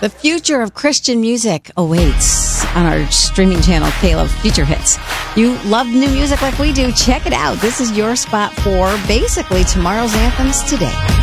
The future of Christian music awaits on our streaming channel, K-Love Future Hits. You love new music like we do? Check it out. This is your spot for basically tomorrow's anthems today.